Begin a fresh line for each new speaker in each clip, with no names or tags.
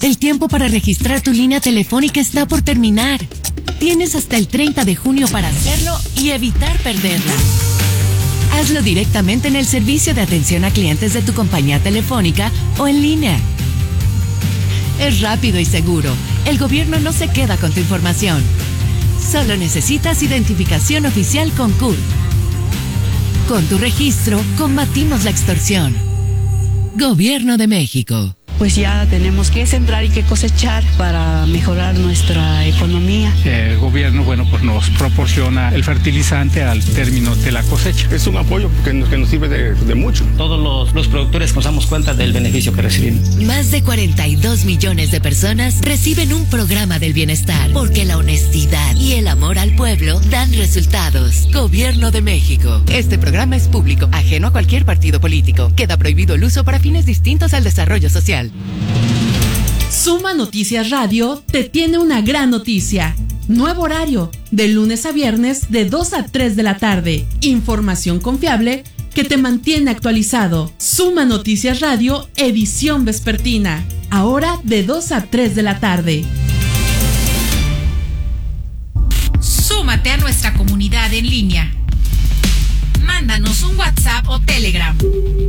El tiempo para registrar tu línea telefónica está por terminar. Tienes hasta el 30 de junio para hacerlo y evitar perderla. Hazlo directamente en el servicio de atención a clientes de tu compañía telefónica o en línea. Es rápido y seguro. El gobierno no se queda con tu información. Solo necesitas identificación oficial con CURP. Con tu registro, combatimos la extorsión. Gobierno de México.
Pues ya tenemos que sembrar y que cosechar para mejorar nuestra economía.
El gobierno, pues nos proporciona el fertilizante al término de la cosecha.
Es un apoyo que nos sirve de mucho.
Todos los productores nos damos cuenta del beneficio que recibimos.
Más de 42 millones de personas reciben un programa del bienestar, porque la honestidad y el amor al pueblo dan resultados. Gobierno de México. Este programa es público, ajeno a cualquier partido político. Queda prohibido el uso para fines distintos al desarrollo social.
Suma Noticias Radio te tiene una gran noticia. Nuevo horario, de lunes a viernes de 2 a 3 de la tarde. Información confiable que te mantiene actualizado. Suma Noticias Radio, edición vespertina. Ahora de 2 a 3 de la tarde.
Súmate a nuestra comunidad en línea. Mándanos un WhatsApp o Telegram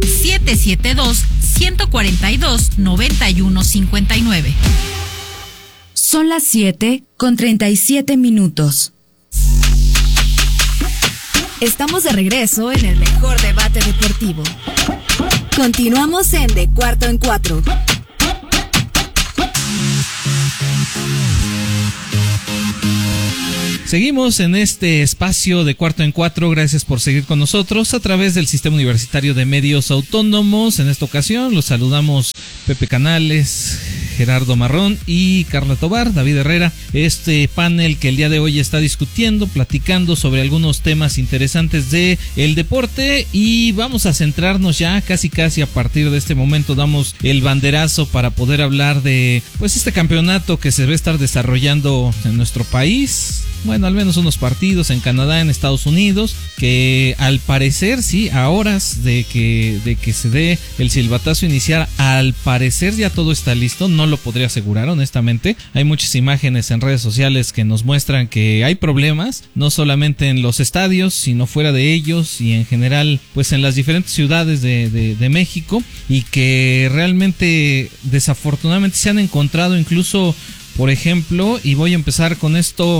772-142-9159.
Son las 7:37. Estamos de regreso en el mejor debate deportivo. Continuamos en De Cuarto en Cuatro.
Seguimos en este espacio de Cuarto en Cuatro. Gracias por seguir con nosotros a través del Sistema Universitario de Medios Autónomos. En esta ocasión los saludamos Pepe Canales, Gerardo Marrón y Carla Tobar, David Herrera. Este panel que el día de hoy está discutiendo, platicando sobre algunos temas interesantes de el deporte, y vamos a centrarnos ya casi a partir de este momento. Damos el banderazo para poder hablar de este campeonato que se va a estar desarrollando en nuestro país. Bueno, al menos unos partidos en Canadá, en Estados Unidos, que al parecer, sí, a horas de que se dé el silbatazo inicial, al parecer ya todo está listo. No lo podría asegurar, honestamente. Hay muchas imágenes en redes sociales que nos muestran que hay problemas, no solamente en los estadios, sino fuera de ellos y en general, pues en las diferentes ciudades de México, y que realmente, desafortunadamente, se han encontrado incluso, por ejemplo, y voy a empezar con esto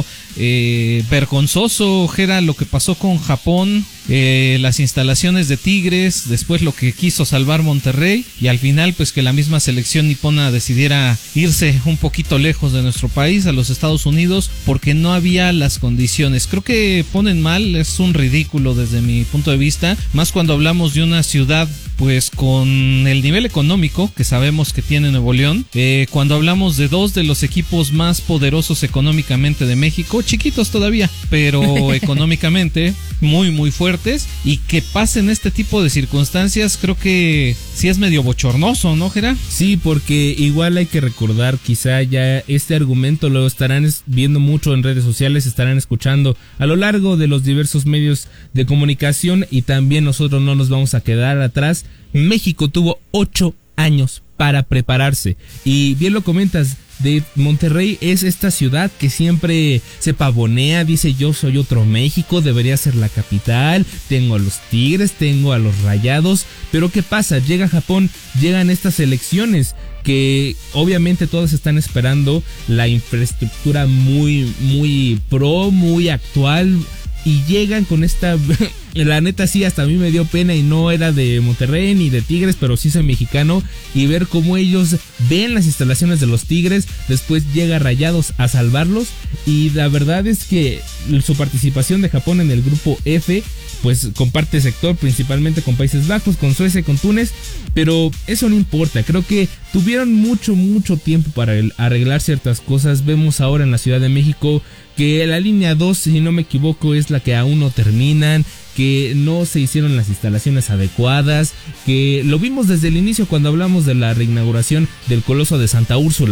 vergonzoso, Gera, lo que pasó con Japón, las instalaciones de Tigres, después lo que quiso salvar Monterrey, y al final pues que la misma selección nipona decidiera irse un poquito lejos de nuestro país, a los Estados Unidos, porque no había las condiciones. Creo que ponen mal, es un ridículo desde mi punto de vista, más cuando hablamos de una ciudad pues con el nivel económico que sabemos que tiene Nuevo León, cuando hablamos de dos de los equipos más poderosos económicamente de México, chiquitos todavía, pero económicamente muy muy fuertes, y que pasen este tipo de circunstancias, creo que sí es medio bochornoso, ¿no, Gerard?
Sí, porque igual hay que recordar, quizá ya este argumento lo estarán viendo mucho en redes sociales, estarán escuchando a lo largo de los diversos medios de comunicación, y también nosotros no nos vamos a quedar atrás. México tuvo 8 años para prepararse, y bien lo comentas, de Monterrey es esta ciudad que siempre se pavonea, dice: yo soy otro México, debería ser la capital, tengo a los Tigres, tengo a los Rayados. Pero ¿qué pasa? Llega Japón, llegan estas elecciones que obviamente todos están esperando la infraestructura muy pro, muy actual, y llegan con esta... La neta sí, hasta a mí me dio pena, y no era de Monterrey ni de Tigres, pero sí soy mexicano, y ver cómo ellos ven las instalaciones de los Tigres, después llega Rayados a salvarlos, y la verdad es que su participación de Japón en el grupo F, pues comparte sector principalmente con Países Bajos, con Suecia, con Túnez, pero eso no importa. Creo que tuvieron mucho tiempo para arreglar ciertas cosas. Vemos ahora en la Ciudad de México que la línea 2, si no me equivoco, es la que aún no terminan, que no se hicieron las instalaciones adecuadas, que lo vimos desde el inicio cuando hablamos de la reinauguración del Coloso de Santa Úrsula,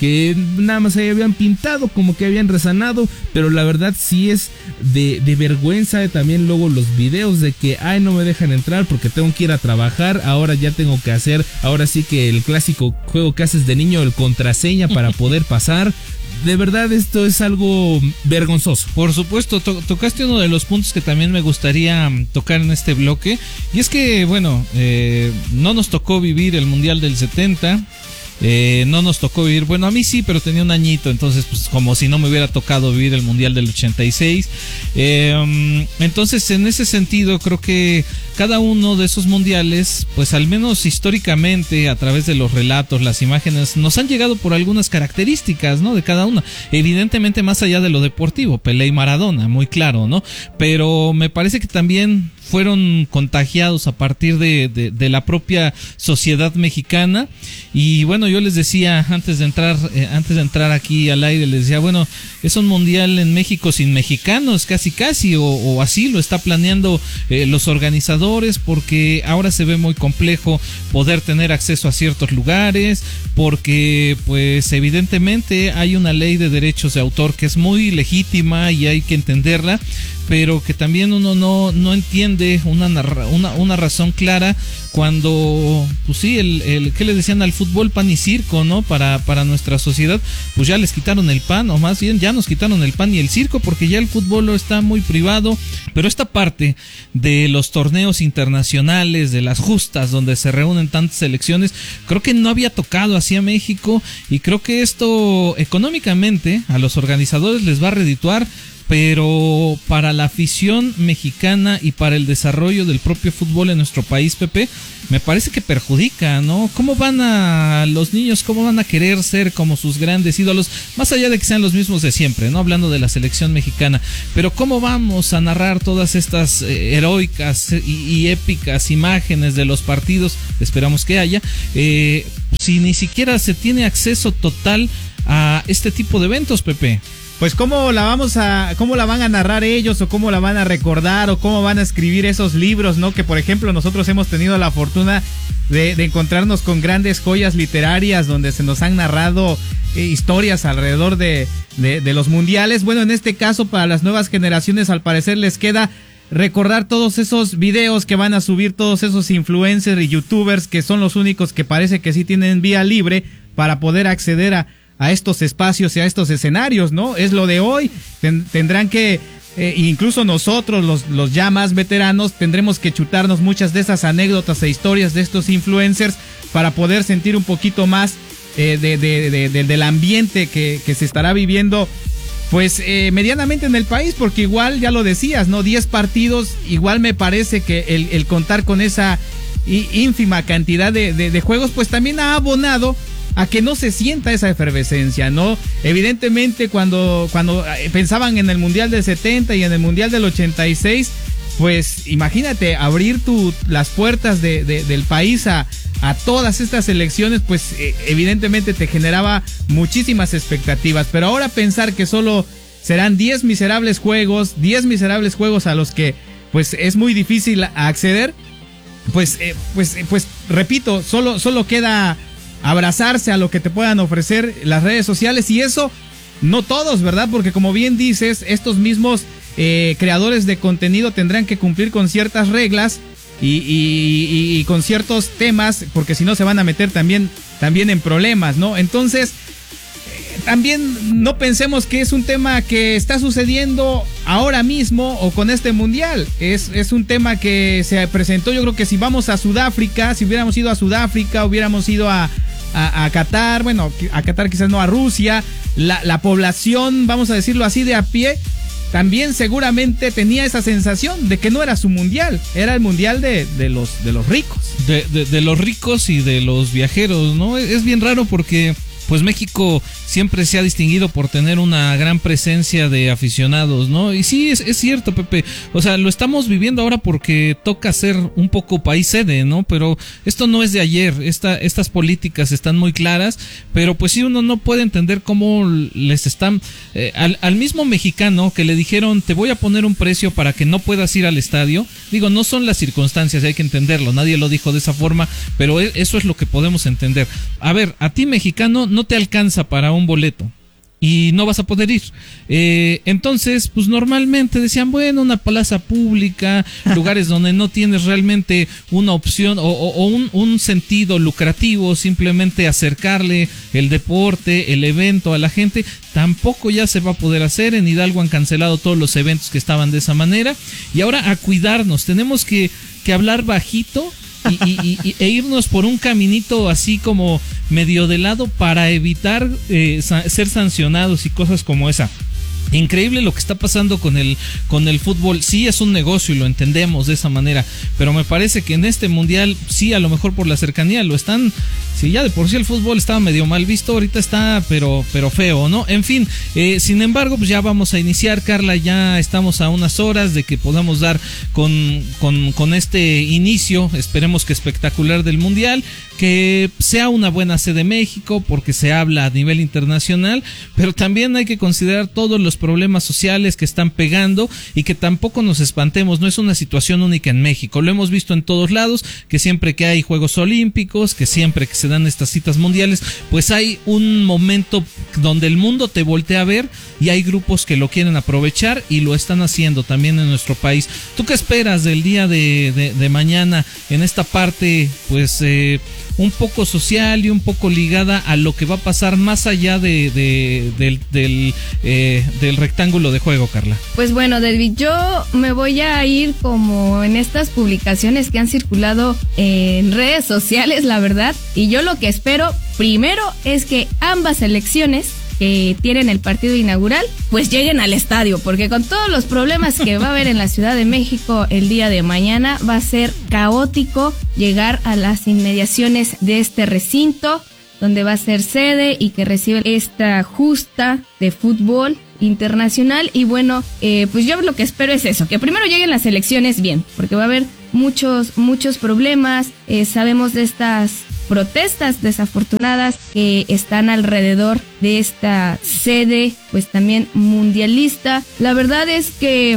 que nada más se habían pintado, como que habían resanado, pero la verdad sí es de vergüenza. También luego los videos de que, ay, no me dejan entrar porque tengo que ir a trabajar, ahora ya tengo que hacer, ahora sí que el clásico juego que haces de niño, el contraseña para poder pasar. De verdad esto es algo vergonzoso.
Por supuesto, tocaste uno de los puntos que también me gustaría tocar en este bloque, y es que, bueno, no nos tocó vivir el Mundial del 70. No nos tocó vivir, bueno, a mí sí, pero tenía un añito, entonces pues como si no me hubiera tocado vivir el Mundial del 86. Entonces, en ese sentido, creo que cada uno de esos mundiales, pues al menos históricamente, a través de los relatos, las imágenes, nos han llegado por algunas características, ¿no? De cada una. Evidentemente, más allá de lo deportivo, Pelé y Maradona, muy claro, ¿no? Pero me parece que también fueron contagiados a partir de la propia sociedad mexicana. Y bueno, yo les decía antes de entrar aquí al aire, les decía, bueno, es un mundial en México sin mexicanos, casi, o así lo está planeando los organizadores, porque ahora se ve muy complejo poder tener acceso a ciertos lugares, porque pues evidentemente hay una ley de derechos de autor que es muy legítima y hay que entenderla, pero que también uno no entiende una razón clara cuando, pues sí, ¿qué le decían al fútbol? Pan y circo, ¿no? Para nuestra sociedad, pues ya les quitaron el pan, o más bien ya nos quitaron el pan y el circo, porque ya el fútbol está muy privado. Pero esta parte de los torneos internacionales, de las justas, donde se reúnen tantas selecciones, creo que no había tocado así a México, y creo que esto económicamente a los organizadores les va a redituar, pero para la afición mexicana y para el desarrollo del propio fútbol en nuestro país, Pepe, me parece que perjudica, ¿no? ¿Cómo van los niños, cómo van a querer ser como sus grandes ídolos, más allá de que sean los mismos de siempre, ¿no? Hablando de la selección mexicana, pero ¿cómo vamos a narrar todas estas heroicas y épicas imágenes de los partidos? Esperamos que haya, si ni siquiera se tiene acceso total a este tipo de eventos, Pepe.
Pues cómo la van a narrar ellos, o cómo la van a recordar, o cómo van a escribir esos libros, ¿no? Que por ejemplo nosotros hemos tenido la fortuna de encontrarnos con grandes joyas literarias donde se nos han narrado historias alrededor de los mundiales. Bueno, en este caso para las nuevas generaciones al parecer les queda recordar todos esos videos que van a subir todos esos influencers y youtubers, que son los únicos que parece que sí tienen vía libre para poder acceder a estos espacios y a estos escenarios, ¿no? Es lo de hoy. Tendrán que, incluso nosotros, los ya más veteranos, tendremos que chutarnos muchas de esas anécdotas e historias de estos influencers para poder sentir un poquito más del ambiente que se estará viviendo, pues medianamente en el país, porque igual, ya lo decías, ¿no? 10 partidos, igual me parece que el contar con esa ínfima cantidad de juegos, pues también ha abonado a que no se sienta esa efervescencia, ¿no? Evidentemente cuando pensaban en el Mundial del 70 y en el Mundial del 86, pues imagínate abrir las puertas del país a todas estas selecciones, pues evidentemente te generaba muchísimas expectativas, pero ahora pensar que solo serán 10 miserables juegos a los que pues es muy difícil acceder, pues repito, solo queda abrazarse a lo que te puedan ofrecer las redes sociales, y eso no todos, ¿verdad? Porque como bien dices, estos mismos creadores de contenido tendrán que cumplir con ciertas reglas y con ciertos temas, porque si no se van a meter también en problemas, ¿no? Entonces, también no pensemos que es un tema que está sucediendo ahora mismo o con este mundial. Es un tema que se presentó, yo creo que si vamos a Sudáfrica, si hubiéramos ido a Sudáfrica, hubiéramos ido a Qatar, bueno, a Qatar quizás no, a Rusia, la población, vamos a decirlo así, de a pie, también seguramente tenía esa sensación de que no era su mundial, era el mundial de los ricos.
De los ricos y de los viajeros, ¿no? Es bien raro porque pues México siempre se ha distinguido por tener una gran presencia de aficionados, ¿no? Y sí, es cierto, Pepe, o sea, lo estamos viviendo ahora porque toca ser un poco país sede, ¿no? Pero esto no es de ayer, estas políticas están muy claras, pero pues sí, uno no puede entender cómo les están, al mismo mexicano que le dijeron, te voy a poner un precio para que no puedas ir al estadio, digo, no son las circunstancias, hay que entenderlo, nadie lo dijo de esa forma, pero eso es lo que podemos entender. A ver, a ti mexicano no te alcanza para un boleto y no vas a poder ir. Entonces, pues normalmente decían, bueno, una plaza pública, lugares donde no tienes realmente una opción o un sentido lucrativo, simplemente acercarle el deporte, el evento a la gente, tampoco ya se va a poder hacer. En Hidalgo han cancelado todos los eventos que estaban de esa manera. Y ahora a cuidarnos, tenemos que hablar bajito e irnos por un caminito así como medio de lado para evitar ser sancionados y cosas como esa. Increíble lo que está pasando con el fútbol. Sí, es un negocio y lo entendemos de esa manera, pero me parece que en este mundial, sí, a lo mejor por la cercanía lo están. Sí, ya de por sí el fútbol estaba medio mal visto, ahorita está pero feo, ¿no? En fin, sin embargo, pues ya vamos a iniciar, Carla, ya estamos a unas horas de que podamos dar con este inicio, esperemos que espectacular, del mundial, que sea una buena sede México, porque se habla a nivel internacional, pero también hay que considerar todos los problemas sociales que están pegando y que tampoco nos espantemos, no es una situación única en México, lo hemos visto en todos lados, que siempre que hay Juegos Olímpicos, que siempre que se dan estas citas mundiales, pues hay un momento donde el mundo te voltea a ver y hay grupos que lo quieren aprovechar y lo están haciendo también en nuestro país. ¿Tú qué esperas del día de mañana en esta parte, pues un poco social y un poco ligada a lo que va a pasar más allá del rectángulo de juego, Carla?
Pues bueno, David, yo me voy a ir como en estas publicaciones que han circulado en redes sociales, la verdad, y yo lo que espero primero es que ambas selecciones que tienen el partido inaugural, pues lleguen al estadio, porque con todos los problemas que va a haber en la Ciudad de México el día de mañana, va a ser caótico llegar a las inmediaciones de este recinto, donde va a ser sede y que recibe esta justa de fútbol internacional. Y bueno, pues yo lo que espero es eso, que primero lleguen las elecciones bien, porque va a haber muchos problemas. Sabemos de estas protestas desafortunadas que están alrededor de esta sede, pues también mundialista. La verdad es que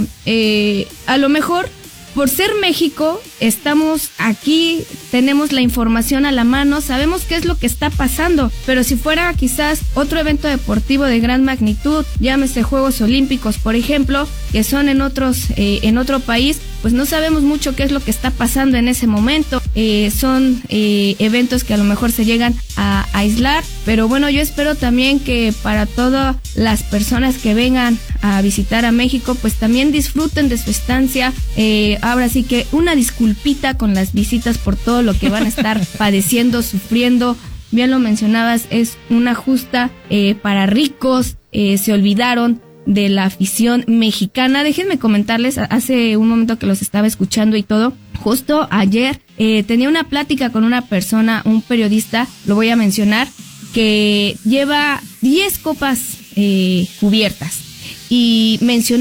a lo mejor por ser México, estamos aquí, tenemos la información a la mano, sabemos qué es lo que está pasando, pero si fuera quizás otro evento deportivo de gran magnitud, llámese Juegos Olímpicos, por ejemplo, que son en otro país, pues no sabemos mucho qué es lo que está pasando en ese momento. Son eventos que a lo mejor se llegan a aislar, pero bueno, yo espero también que para todas las personas que vengan a visitar a México, pues también disfruten de su estancia. Ahora sí que una disculpita con las visitas por todo lo que van a estar padeciendo, sufriendo. Bien lo mencionabas, es una justa para ricos. Se olvidaron de la afición mexicana. Déjenme comentarles, hace un momento que los estaba escuchando y todo, justo ayer tenía una plática con una persona, un periodista, lo voy a mencionar, que lleva 10 copas cubiertas, y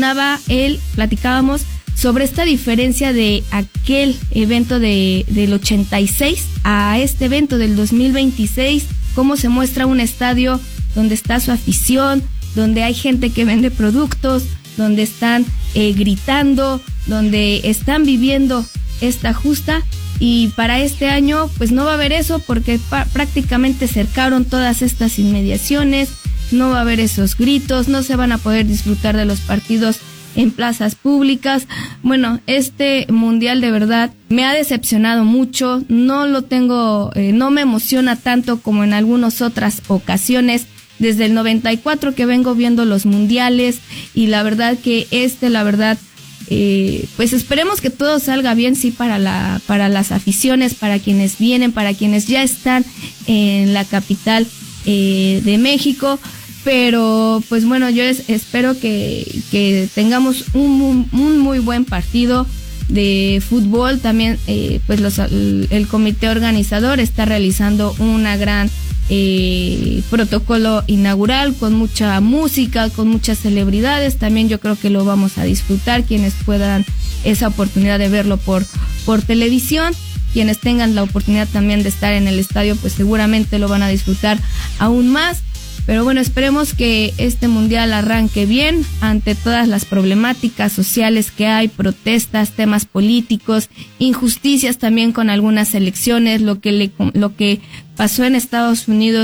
platicábamos sobre esta diferencia de aquel evento del 86 a este evento del 2026, cómo se muestra un estadio donde está su afición, donde hay gente que vende productos, donde están gritando, donde están viviendo esta justa. Y para este año pues no va a haber eso, porque prácticamente cercaron todas estas inmediaciones, no va a haber esos gritos, no se van a poder disfrutar de los partidos en plazas públicas. Bueno, este mundial de verdad me ha decepcionado mucho, no me emociona tanto como en algunas otras ocasiones. Desde el 94 que vengo viendo los mundiales, y la verdad que pues esperemos que todo salga bien, sí, para las aficiones, para quienes vienen, para quienes ya están en la capital de México. Pero pues bueno, yo espero que tengamos un muy buen partido de fútbol. También pues el comité organizador está realizando una gran protocolo inaugural con mucha música, con muchas celebridades. También yo creo que lo vamos a disfrutar, quienes puedan esa oportunidad de verlo por televisión. Quienes tengan la oportunidad también de estar en el estadio, pues seguramente lo van a disfrutar aún más. Pero bueno, esperemos que este mundial arranque bien ante todas las problemáticas sociales que hay, protestas, temas políticos, injusticias también con algunas elecciones, lo que pasó en Estados Unidos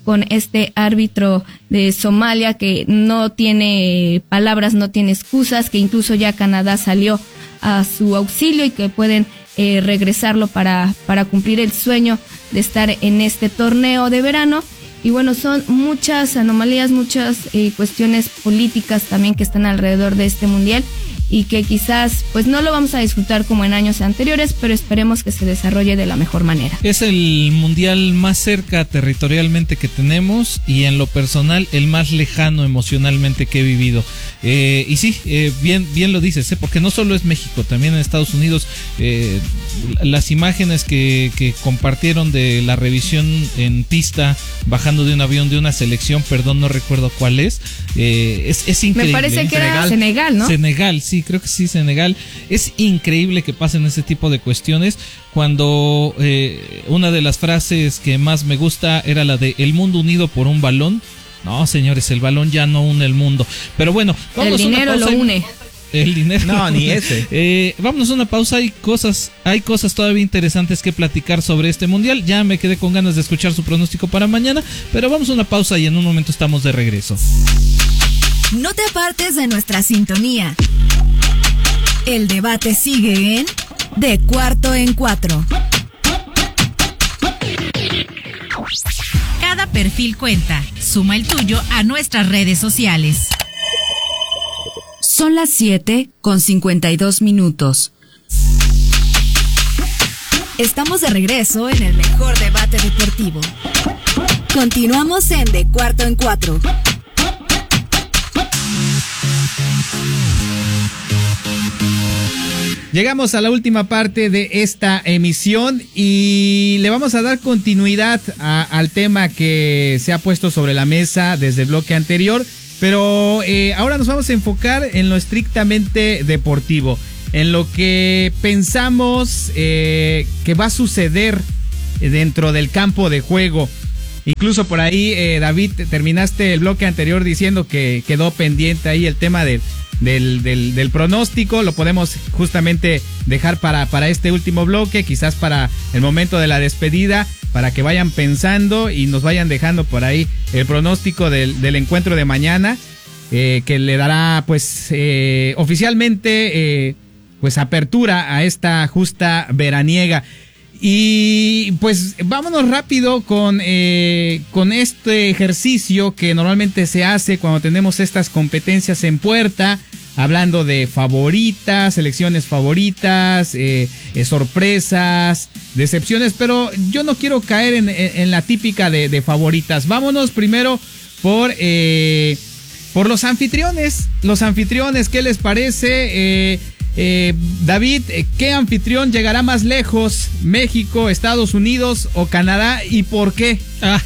con este árbitro de Somalia que no tiene palabras, no tiene excusas, que incluso ya Canadá salió a su auxilio y que pueden regresarlo para cumplir el sueño de estar en este torneo de verano. Y bueno, son muchas anomalías, muchas cuestiones políticas también que están alrededor de este mundial y que quizás pues no lo vamos a disfrutar como en años anteriores, pero esperemos que se desarrolle de la mejor manera.
Es el mundial más cerca territorialmente que tenemos y en lo personal el más lejano emocionalmente que he vivido. Y sí, bien lo dices, porque no solo es México, también en Estados Unidos. Las imágenes que compartieron de la revisión en pista bajando de un avión de una selección, perdón, no recuerdo cuál es increíble.
Me parece que era Senegal, ¿no?
Senegal, sí, creo que sí, Senegal. Es increíble que pasen ese tipo de cuestiones cuando una de las frases que más me gusta era la de el mundo unido por un balón. No, señores, el balón ya no une el mundo. Pero bueno,
vamos, el dinero lo une.
El dinero.
No, ni ese.
Vámonos a una pausa. Hay cosas todavía interesantes que platicar sobre este mundial. Ya me quedé con ganas de escuchar su pronóstico para mañana, pero vamos a una pausa y en un momento estamos de regreso.
No te apartes de nuestra sintonía. El debate sigue en De Cuarto en Cuatro.
Cada perfil cuenta. Suma el tuyo a nuestras redes sociales.
Son las 7:52. Estamos de regreso en el mejor debate deportivo. Continuamos en De Cuarto en Cuatro.
Llegamos a la última parte de esta emisión y le vamos a dar continuidad al tema que se ha puesto sobre la mesa desde el bloque anterior, pero ahora nos vamos a enfocar en lo estrictamente deportivo, en lo que pensamos que va a suceder dentro del campo de juego. Incluso por ahí, David, terminaste el bloque anterior diciendo que quedó pendiente ahí el tema del pronóstico. Lo podemos justamente dejar para este último bloque, quizás para el momento de la despedida, para que vayan pensando y nos vayan dejando por ahí el pronóstico del encuentro de mañana, que le dará pues oficialmente pues apertura a esta justa veraniega. Y pues vámonos rápido con este ejercicio que normalmente se hace cuando tenemos estas competencias en puerta, hablando de favoritas, selecciones favoritas, sorpresas, decepciones, pero yo no quiero caer en la típica de favoritas. Vámonos primero por los anfitriones. Los anfitriones, ¿qué les parece? David, ¿qué anfitrión llegará más lejos? ¿México, Estados Unidos o Canadá? ¿Y por qué?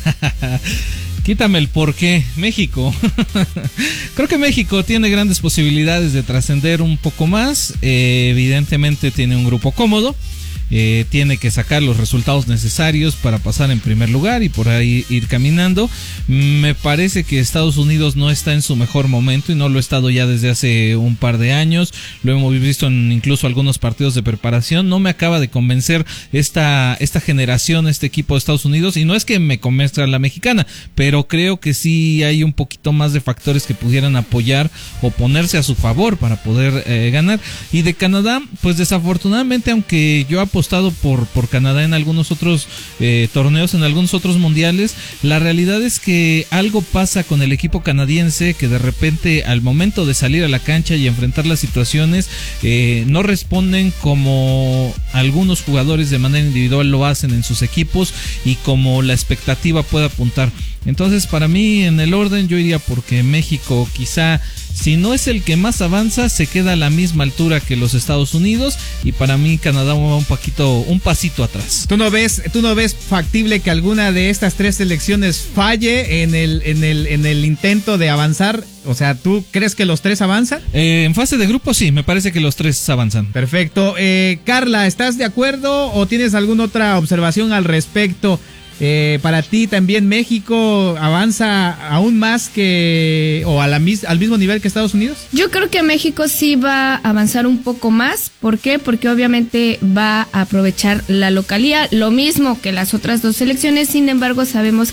Quítame el por qué. México. Creo que México tiene grandes posibilidades de trascender un poco más. Evidentemente tiene un grupo cómodo. Tiene que sacar los resultados necesarios para pasar en primer lugar y por ahí ir caminando. Me parece que Estados Unidos no está en su mejor momento y no lo ha estado ya desde hace un par de años. Lo hemos visto en incluso algunos partidos de preparación. No me acaba de convencer esta generación, este equipo de Estados Unidos, y no es que me convenzca la mexicana, pero creo que sí hay un poquito más de factores que pudieran apoyar o ponerse a su favor para poder ganar. Y de Canadá, pues desafortunadamente, aunque yo apostado por Canadá en algunos otros torneos, en algunos otros mundiales, la realidad es que algo pasa con el equipo canadiense, que de repente al momento de salir a la cancha y enfrentar las situaciones no responden como algunos jugadores de manera individual lo hacen en sus equipos y como la expectativa puede apuntar. Entonces, para mí, en el orden, yo iría porque México, quizá, si no es el que más avanza, se queda a la misma altura que los Estados Unidos, y para mí Canadá va un pasito atrás.
¿Tú no ves factible que alguna de estas tres selecciones falle en el intento de avanzar? O sea, ¿tú crees que los tres avanzan?
En fase de grupo sí, me parece que los tres avanzan.
Perfecto. Carla, ¿estás de acuerdo o tienes alguna otra observación al respecto? Para ti también México avanza aún más al mismo nivel que Estados Unidos.
Yo creo que México sí va a avanzar un poco más. ¿Por qué? Porque obviamente va a aprovechar la localía, lo mismo que las otras dos selecciones. Sin embargo, sabemos que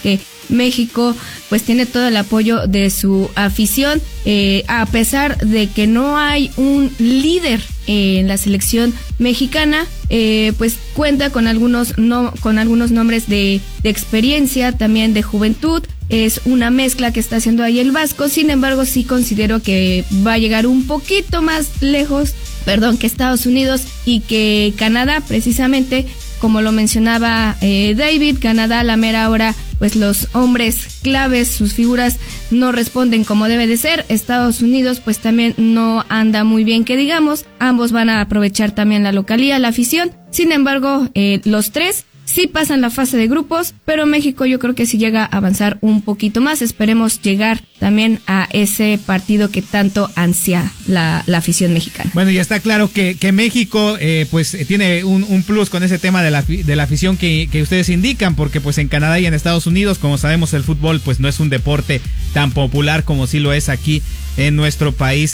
México pues tiene todo el apoyo de su afición, a pesar de que no hay un líder en la selección mexicana, pues cuenta con algunos nombres de experiencia, también de juventud. Es una mezcla que está haciendo ahí el Vasco. Sin embargo, sí considero que va a llegar un poquito más lejos, que Estados Unidos y que Canadá, precisamente, como lo mencionaba David. Canadá a la mera hora, pues los hombres claves, sus figuras no responden como debe de ser. Estados Unidos pues también no anda muy bien, que digamos. Ambos van a aprovechar también la localía, la afición. Sin embargo, los tres sí pasan la fase de grupos, pero México yo creo que sí llega a avanzar un poquito más. Esperemos llegar también a ese partido que tanto ansia la afición mexicana.
Bueno, ya está claro que México pues tiene un plus con ese tema de la afición que ustedes indican, porque pues en Canadá y en Estados Unidos, como sabemos, el fútbol pues no es un deporte tan popular como sí lo es aquí en nuestro país.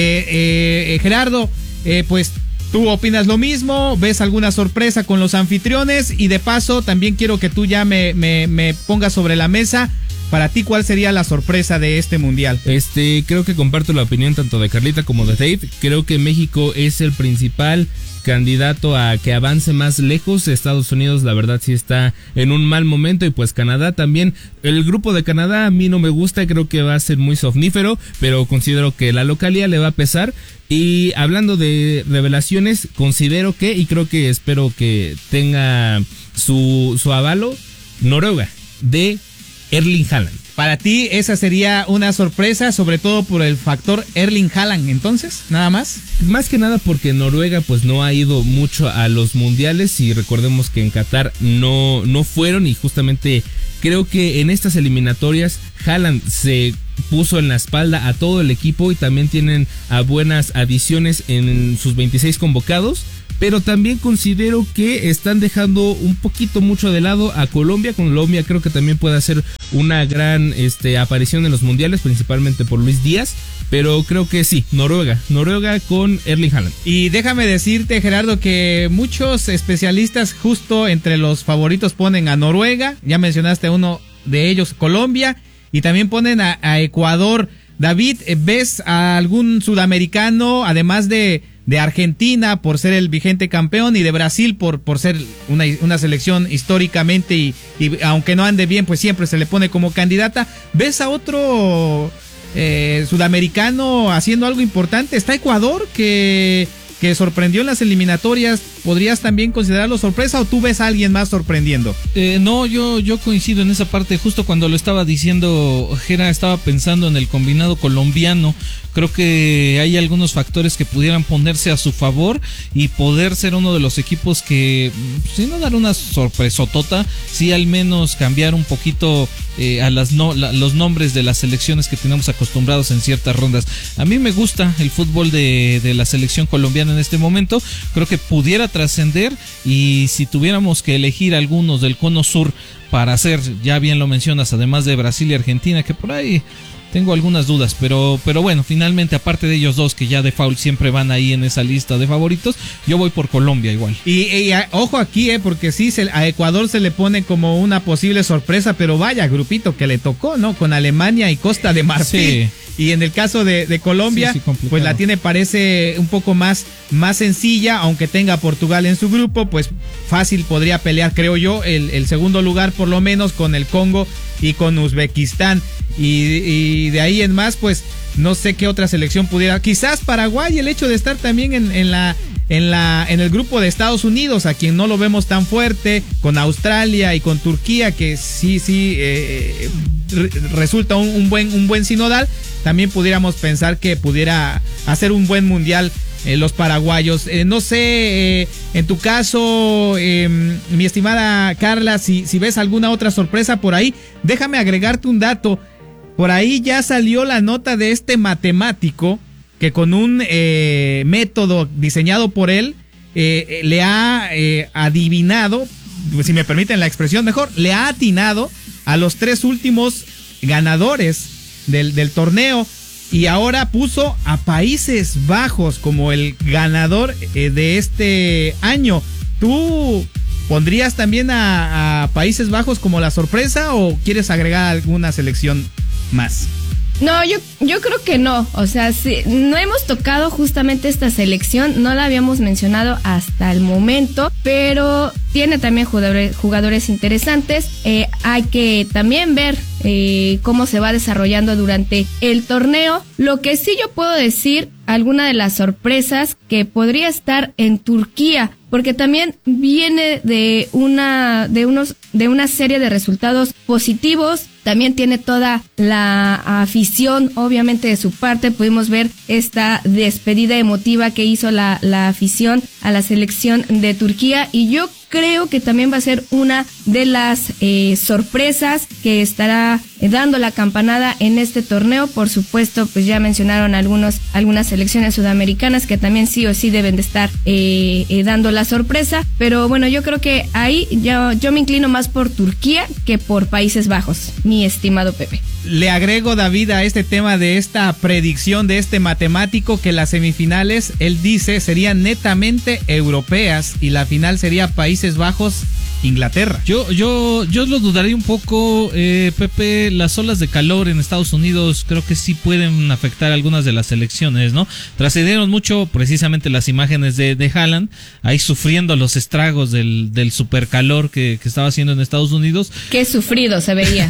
Gerardo, pues ¿tú opinas lo mismo? ¿Ves alguna sorpresa con los anfitriones? Y de paso, también quiero que tú ya me pongas sobre la mesa, para ti, ¿cuál sería la sorpresa de este mundial?
Creo que comparto la opinión tanto de Carlita como de Dave. Creo que México es el principal candidato a que avance más lejos. Estados Unidos, la verdad, sí está en un mal momento, y pues Canadá también. El grupo de Canadá a mí no me gusta, creo que va a ser muy somnífero, pero considero que la localía le va a pesar. Y hablando de revelaciones, considero que, y creo que espero que tenga su avalo, Noruega, de Erling Haaland.
Para ti esa sería una sorpresa, sobre todo por el factor Erling Haaland, entonces, nada más.
Más que nada porque Noruega pues no ha ido mucho a los mundiales, y recordemos que en Qatar no fueron, y justamente creo que en estas eliminatorias Haaland se puso en la espalda a todo el equipo, y también tienen a buenas adiciones en sus 26 convocados. Pero también considero que están dejando un poquito mucho de lado a Colombia. Colombia creo que también puede hacer una gran aparición en los mundiales, principalmente por Luis Díaz. Pero creo que sí, Noruega con Erling Haaland.
Y déjame decirte, Gerardo, que muchos especialistas justo entre los favoritos ponen a Noruega. Ya mencionaste uno de ellos, Colombia, y también ponen a Ecuador. David, ¿ves a algún sudamericano, además de Argentina por ser el vigente campeón, y de Brasil por ser una selección históricamente y aunque no ande bien, pues siempre se le pone como candidata? ¿Ves a otro sudamericano haciendo algo importante? Está Ecuador, que sorprendió en las eliminatorias. ¿Podrías también considerarlo sorpresa, o tú ves a alguien más sorprendiendo?
No, yo coincido en esa parte. Justo cuando lo estaba diciendo Gera, estaba pensando en el combinado colombiano. Creo que hay algunos factores que pudieran ponerse a su favor y poder ser uno de los equipos que, si no dar una sorpresotota, sí al menos cambiar un poquito a los nombres de las selecciones que tenemos acostumbrados en ciertas rondas. A mí me gusta el fútbol de la selección colombiana en este momento. Creo que pudiera trascender, y si tuviéramos que elegir algunos del cono sur para hacer, ya bien lo mencionas, además de Brasil y Argentina, que por ahí tengo algunas dudas, pero bueno, finalmente, aparte de ellos dos que ya de foul siempre van ahí en esa lista de favoritos, yo voy por Colombia igual.
Y ojo aquí, porque sí, a Ecuador se le pone como una posible sorpresa, pero vaya grupito que le tocó, ¿no? Con Alemania y Costa de Marfil. Sí. Y en el caso de Colombia, sí, pues la tiene, parece un poco más sencilla, aunque tenga a Portugal en su grupo, pues fácil podría pelear, creo yo, el segundo lugar por lo menos con el Congo y con Uzbekistán. Y de ahí en más, pues no sé qué otra selección pudiera, quizás Paraguay, el hecho de estar también en el grupo de Estados Unidos, a quien no lo vemos tan fuerte, con Australia y con Turquía, que sí resulta un buen sinodal. También pudiéramos pensar que pudiera hacer un buen mundial los paraguayos. No sé, en tu caso, mi estimada Carla, si ves alguna otra sorpresa por ahí. Déjame agregarte un dato. Por ahí ya salió la nota de este matemático que con un método diseñado por él le ha adivinado, si me permiten la expresión mejor, le ha atinado a los 3 últimos ganadores del torneo, y ahora puso a Países Bajos como el ganador de este año. ¿Tú ¿Pondrías también a Países Bajos como la sorpresa o quieres agregar alguna selección más?
No, yo creo que no. O sea, sí, no hemos tocado justamente esta selección, no la habíamos mencionado hasta el momento, pero tiene también jugadores interesantes. Hay que también ver cómo se va desarrollando durante el torneo. Lo que sí yo puedo decir, alguna de las sorpresas que podría estar en Turquía, porque también viene de una serie de resultados positivos. También tiene toda la afición, obviamente, de su parte. Pudimos ver esta despedida emotiva que hizo la afición a la selección de Turquía, y yo creo que también va a ser una de las sorpresas que estará dando la campanada en este torneo. Por supuesto, pues ya mencionaron algunas selecciones sudamericanas que también sí o sí deben de estar dando la sorpresa, pero bueno, yo creo que ahí yo me inclino más por Turquía que por Países Bajos, mi estimado Pepe.
Le agrego, David, a este tema de esta predicción de este matemático, que las semifinales, él dice, serían netamente europeas y la final sería Países Bajos, Inglaterra.
Yo lo dudaría un poco, Pepe. Las olas de calor en Estados Unidos creo que sí pueden afectar algunas de las selecciones, ¿no? Trascendieron mucho precisamente las imágenes de Haaland ahí sufriendo los estragos del supercalor que estaba haciendo en Estados Unidos.
Qué sufrido se veía.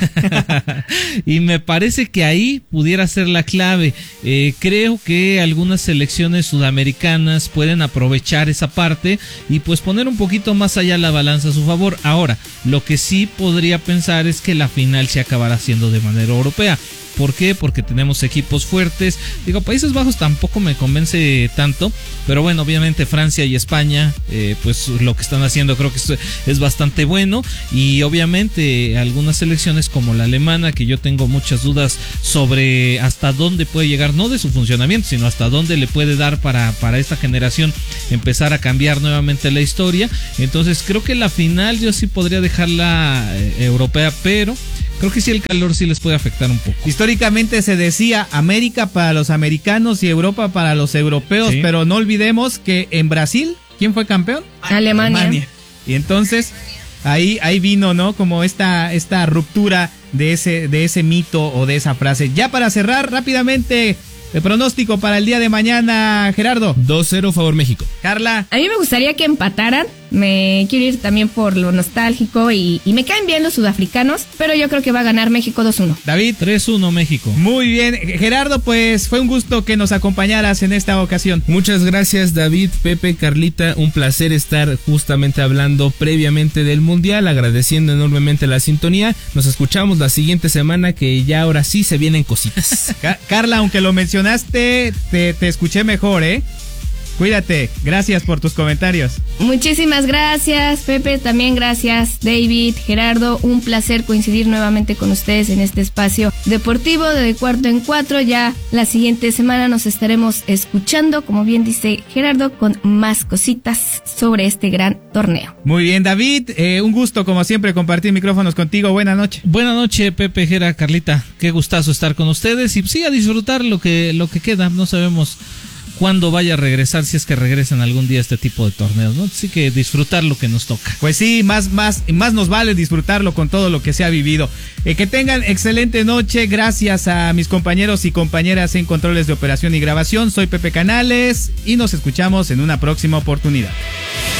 Y me parece que ahí pudiera ser la clave. Creo que algunas selecciones sudamericanas pueden aprovechar esa parte y pues poner un poquito más allá la balanza a su favor. Ahora, lo que sí podría pensar es que la final se acabará haciendo de manera europea. ¿Por qué? Porque tenemos equipos fuertes. Digo, Países Bajos tampoco me convence tanto, pero bueno, obviamente Francia y España, pues lo que están haciendo creo que es bastante bueno, y obviamente algunas selecciones como la alemana, que yo tengo muchas dudas sobre hasta dónde puede llegar, no de su funcionamiento, sino hasta dónde le puede dar para esta generación empezar a cambiar nuevamente la historia. Entonces creo que la final yo sí podría dejarla europea, pero creo que sí el calor sí les puede afectar un poco.
Históricamente se decía América para los americanos y Europa para los europeos, sí. Pero no olvidemos que en Brasil, ¿quién fue campeón?
Alemania.
Y entonces ahí vino, ¿no? Como esta ruptura de ese mito o de esa frase. Ya para cerrar rápidamente, el pronóstico para el día de mañana, Gerardo.
2-0 favor México.
Carla.
A mí me gustaría que empataran. Me quiero ir también por lo nostálgico y me caen bien los sudafricanos, pero yo creo que va a ganar México 2-1.
David.
3-1 México.
Muy bien, Gerardo, pues fue un gusto que nos acompañaras en esta ocasión.
Muchas gracias, David, Pepe, Carlita, un placer estar justamente hablando previamente del Mundial, agradeciendo enormemente la sintonía. Nos escuchamos la siguiente semana, que ya ahora sí se vienen cositas.
Carla, aunque lo mencionaste, te escuché mejor, ¿eh? Cuídate, gracias por tus comentarios.
Muchísimas gracias, Pepe, también gracias, David, Gerardo, un placer coincidir nuevamente con ustedes en este espacio deportivo de Cuarto en Cuatro. Ya la siguiente semana nos estaremos escuchando, como bien dice Gerardo, con más cositas sobre este gran torneo.
Muy bien, David, un gusto como siempre compartir micrófonos contigo. Buenas noches.
Buenas noches, Pepe, Gera, Carlita, qué gustazo estar con ustedes y sí, a disfrutar lo que queda. No sabemos cuándo vaya a regresar, si es que regresen algún día este tipo de torneos, ¿no? Así que disfrutar lo que nos toca.
Pues sí, más nos vale disfrutarlo con todo lo que se ha vivido. Que tengan excelente noche. Gracias a mis compañeros y compañeras en controles de operación y grabación. Soy Pepe Canales y nos escuchamos en una próxima oportunidad.